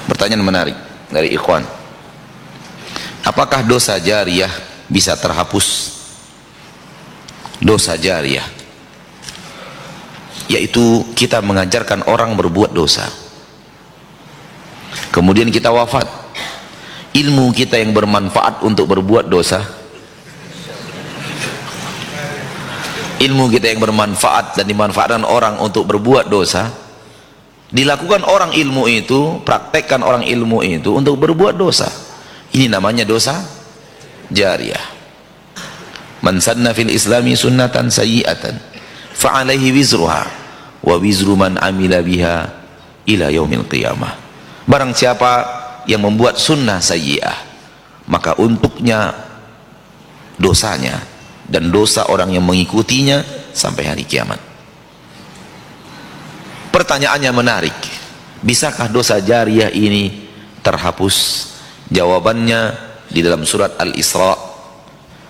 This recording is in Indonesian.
Pertanyaan menarik dari ikhwan. Apakah dosa jariyah bisa terhapus? Dosa jariyah yaitu kita mengajarkan orang berbuat dosa, kemudian kita wafat, ilmu kita yang bermanfaat untuk berbuat dosa, ilmu kita yang bermanfaat dan dimanfaatkan orang untuk berbuat dosa, dilakukan orang ilmu itu, praktekkan orang ilmu itu untuk berbuat dosa. Ini namanya dosa jariyah. Man sanna fil islami sunnatan sayyi'atan fa'alaihi wizruha wa wizru man amila biha ila yaumil qiyamah. Barang siapa yang membuat sunnah sayyi'ah, maka untuknya dosanya dan dosa orang yang mengikutinya sampai hari kiamat. Pertanyaannya menarik, bisakah dosa jariyah ini terhapus? Jawabannya di dalam surat Al-Isra